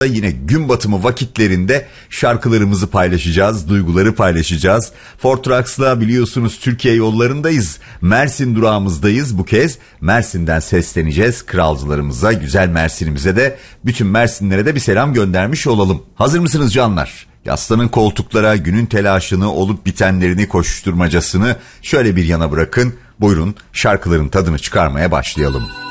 Yine gün batımı vakitlerinde şarkılarımızı paylaşacağız, duyguları paylaşacağız. Fortrax'la biliyorsunuz Türkiye yollarındayız. Mersin durağımızdayız. Bu kez Mersin'den sesleneceğiz kralcılarımıza, güzel Mersin'imize de, bütün Mersinlere de bir selam göndermiş olalım. Hazır mısınız canlar? Yaslanın koltuklara, günün telaşını, olup bitenlerini, koşuşturmacasını şöyle bir yana bırakın. Buyurun şarkıların tadını çıkarmaya başlayalım.